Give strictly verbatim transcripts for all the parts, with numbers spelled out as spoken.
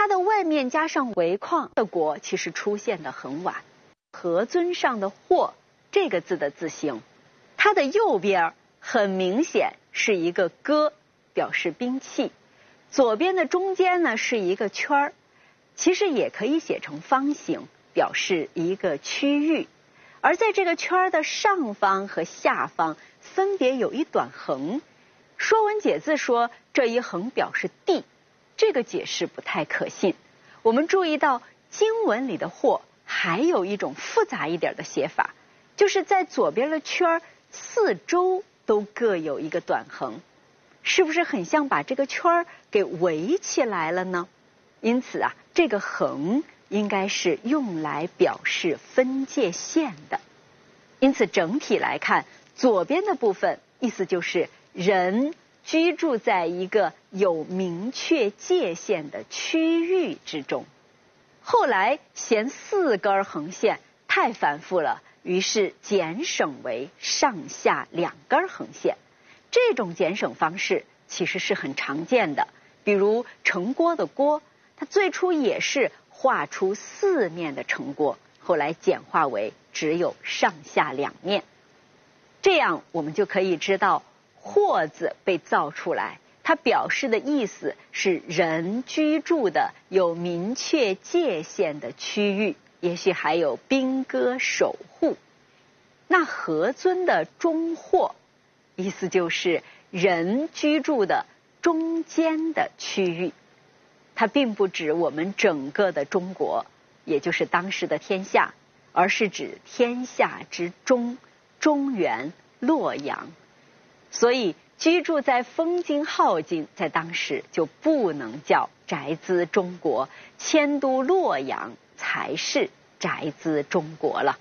它的外面加上围框的国其实出现的很晚。何尊上的霍这个字的字形，它的右边很明显是一个戈，表示兵器，左边的中间呢是一个圈儿，其实也可以写成方形，表示一个区域。而在这个圈儿的上方和下方分别有一短横，说文解字说这一横表示地，这个解释不太可信。我们注意到经文里的霍还有一种复杂一点的写法，就是在左边的圈儿四周都各有一个短横，是不是很像把这个圈儿给围起来了呢？因此啊，这个横应该是用来表示分界线的。因此整体来看，左边的部分意思就是人居住在一个有明确界限的区域之中。后来嫌四根横线太繁复了，于是减省为上下两根横线。这种减省方式其实是很常见的，比如城郭的郭，它最初也是画出四面的城郭，后来简化为只有上下两面。这样我们就可以知道霍字被造出来，它表示的意思是人居住的有明确界限的区域，也许还有兵戈守护。那何尊的中霍意思就是人居住的中间的区域，它并不指我们整个的中国，也就是当时的天下，而是指天下之中，中原洛阳。所以居住在丰京镐京在当时就不能叫宅兹中国，迁都洛阳才是宅兹中國啦。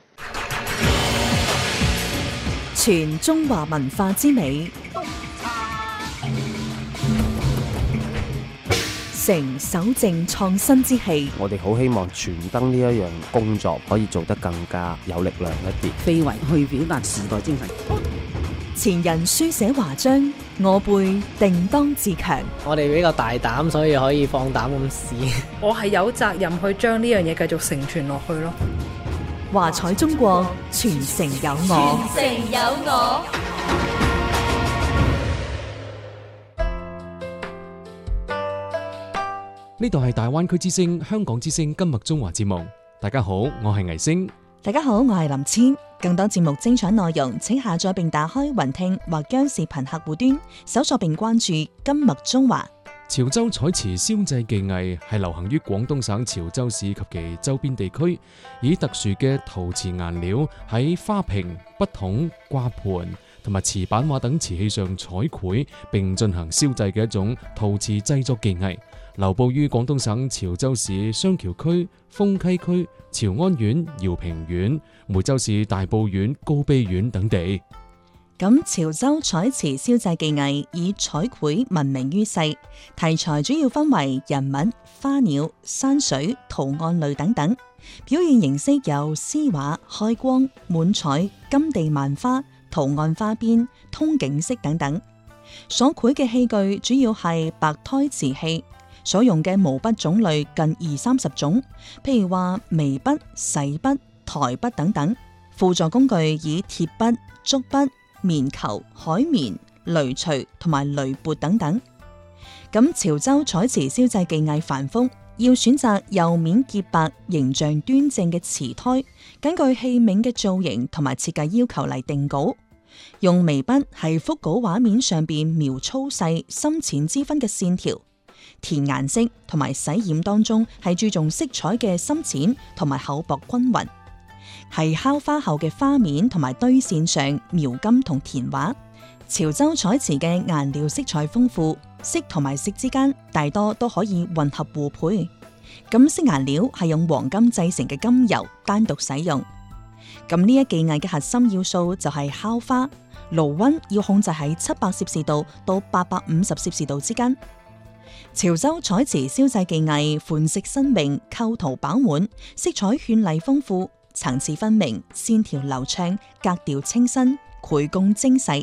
傳中華文化之美，成守正創新之氣。 我哋好希望傳燈呢一樣工作可以做得更加有力量一啲， 非為去表達時代精神。 前人書寫華章，我輩定當自強。 我哋比較大膽，所以可以放膽咁試。 我係有責任去將呢樣嘢繼續承傳落去咯。 華彩中國，傳承有我。 傳承有我。 呢度係大灣區之聲、香港之聲今日中華節目。大家好，我係倪星。 大家好，我係林千。更多節目精彩內容，請下載並打開雲聽或將視頻客戶端，搜索並關注今日中華。 潮州彩瓷燒製技藝係流行於廣東省潮州市及其周邊地區，以特殊嘅陶瓷顏料喺花瓶、筆筒、掛盤同埋瓷板畫等瓷器上彩繪並進行燒製嘅一種陶瓷製作技藝，流布於廣東省潮州市雙橋區、豐溪區、潮安縣、饒平縣、梅州市大埔縣、高碑縣等地。 咁潮州彩瓷燒製技藝以彩繪聞名於世，題材主要分為人物、花鳥、山水、圖案類等等，表現形式有絲畫、開光、滿彩、金地萬花、圖案花邊、通景色等等。所繪嘅器具主要係白胎瓷器，所用嘅毛筆種類近二三十種，譬如話眉筆、洗筆、台筆等等。輔助工具以鐵筆、竹筆、棉球、海綿、雷錘同埋雷撥等等。咁潮州彩瓷燒製技藝繁複，要選擇釉面潔白、形象端正嘅瓷胎，根據器皿嘅造型同埋設計要求嚟定稿。用眉筆係複稿畫面上邊描粗細、深淺之分嘅線條，填顏色同埋洗染當中係注重色彩嘅深淺同埋厚薄均勻。係烤花後嘅花面同埋堆線上描金同填畫。潮州彩瓷嘅顏料色彩豐富，色同埋色之間大多都可以混合互配。咁色顏料係用黃金製成嘅金油單獨使用。咁呢一技藝嘅核心要素就係烤花，爐溫要控制喺七百攝氏度到八百五十攝氏度之間。潮州彩瓷燒製技藝款式新穎，構圖飽滿，色彩絢麗豐富，層次分明，線條流暢，格調清新，繪工精細。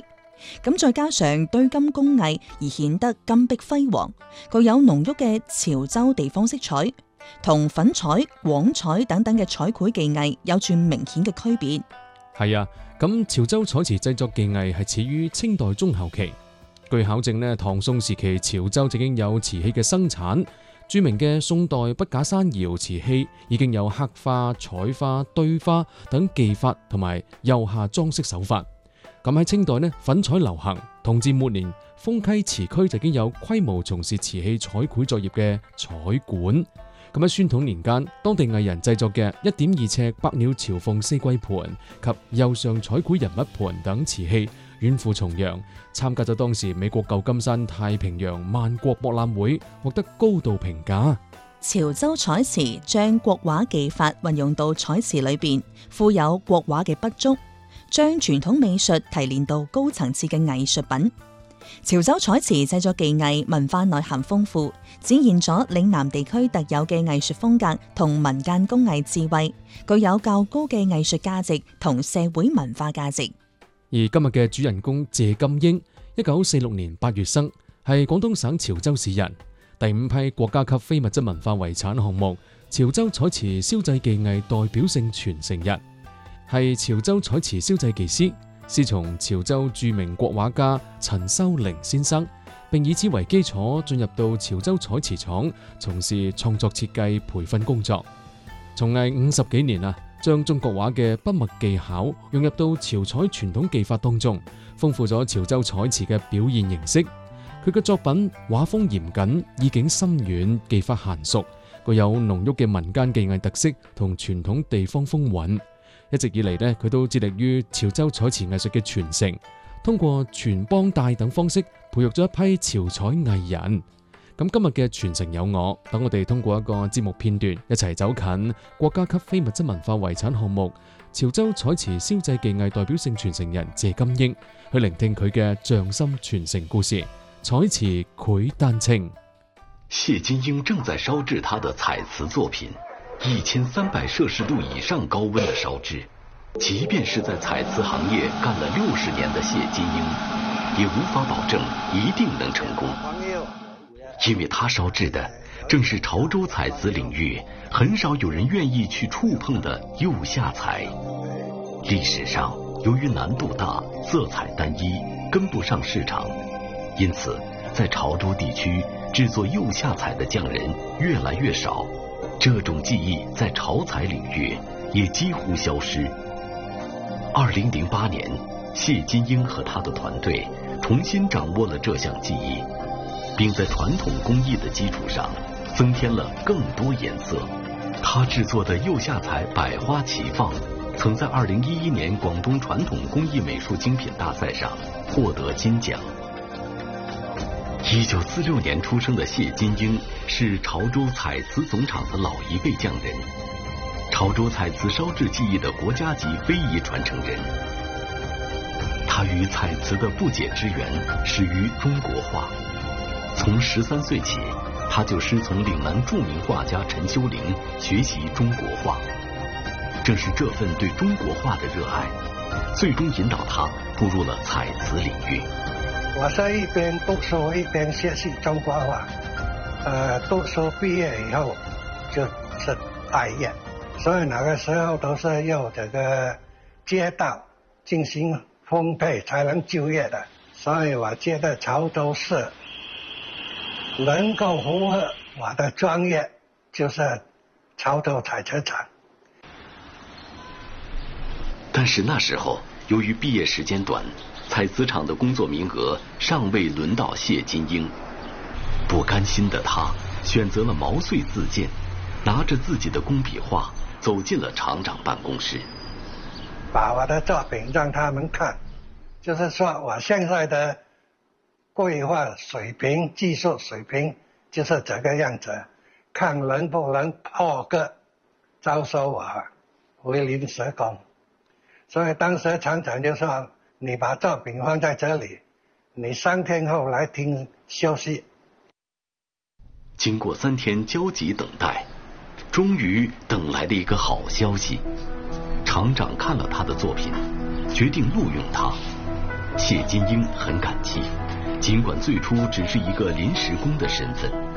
咁再加上堆金工藝而顯得金碧輝煌，具有濃郁嘅潮州地方色彩，同粉彩、廣彩等等嘅彩繪技藝有住明顯嘅區別。 係啊，咁潮州彩瓷製作技藝係始於清代中後期。據考證呢，唐宋時期潮州已經有瓷器嘅生產。著名嘅宋代筆架山窯瓷器已經有刻花、彩花、堆花等技法同埋釉下裝飾手法。咁喺清代呢，粉彩流行。同治末年，豐溪瓷區就已經有規模從事瓷器彩繪作業嘅彩館。咁喺宣統年間，當地藝人製作嘅一點二尺百鳥朝鳳四季盤及釉上彩繪人物盤等瓷器遠赴重洋，參加咗當時美國舊金山太平洋萬國博覽會，獲得高度評價。 潮州彩瓷將國畫技法運用到彩瓷裏邊，富有國畫嘅筆觸，將傳統美術提煉到高層次嘅藝術品。潮州彩瓷製作技藝文化內涵豐富，展現咗嶺南地區特有嘅藝術風格同民間工藝智慧，具有較高嘅藝術價值同社會文化價值。 而今日嘅主人公謝金英，一九四六年八月生，係廣東省潮州市人。第五批國家級非物質文化遺產項目潮州彩瓷燒製技藝代表性傳承人，係潮州彩瓷燒製技師。師從潮州著名國畫家陳修齡先生，並以此為基礎進入到潮州彩瓷廠從事創作設計培訓工作。從藝五十幾年啊，將中國畫嘅筆墨技巧融入到潮彩傳統技法當中，豐富咗潮州彩瓷嘅表現形式。佢嘅作品畫風嚴謹，意境深遠，技法嫻熟，具有濃郁嘅民間技藝特色同傳統地方風韻。一直以嚟呢，佢都致力於潮州彩瓷藝術嘅傳承，通過傳幫帶等方式培育咗一批潮彩藝人。咁今日嘅傳承有我，等我哋通過一個節目片段，一齊走近國家級非物質文化遺產項目潮州彩瓷燒製技藝代表性傳承人謝金英，去聆聽佢嘅匠心傳承故事。彩瓷繪丹青。 謝金英正在燒製他的彩瓷作品。一千三百攝氏度以上高溫的燒製，即便是在彩瓷行業幹了六十年的謝金英，也無法保證一定能成功，因為他燒製的正是潮州彩瓷領域很少有人願意去觸碰的釉下彩。歷史上，由於難度大、色彩單一，跟不上市場，因此在潮州地區製作釉下彩的匠人越來越少。這種技藝在潮彩領域也幾乎消失。二零零八年，謝金英和他的團隊重新掌握了這項技藝，並在傳統工藝的基礎上增添了更多顏色。他製作的釉下彩百花齊放，曾在二零一一年廣東傳統工藝美術精品大賽上獲得金獎。一九四六年出生的謝金英是潮州彩瓷總廠的老一輩匠人，潮州彩瓷燒製技藝的國家級非遺傳承人。他與彩瓷的不解之緣始於中國畫。從十三歲起，他就師從嶺南著名畫家陳修齡學習中國畫。正是這份對中國畫的熱愛，最終引導他步入了彩瓷領域。 我是一邊讀書一邊學習中國畫，呃，讀書畢業以後就是待業，所以那個時候都是要這個街道進行分配才能就業的，所以我覺得潮州市能夠符合我的專業，就是潮州彩瓷廠。 但是那時候由於畢業時間短，彩瓷廠的工作名額尚未輪到謝金英，不甘心的他選擇了毛遂自薦，拿着自己的工筆畫走進了廠長辦公室， 把我的作品讓他們看，就是說我現在的繪畫水平、技術水平就是這個樣子，看能不能破格招收我為臨時工。所以當時廠長就說，你把作品放在這裡，你三天後來聽消息。 經過三天焦急等待，終於等來了一個好消息。廠長看了他的作品，決定錄用他。 谢金英很感激，尽管最初只是一个临时工的身份。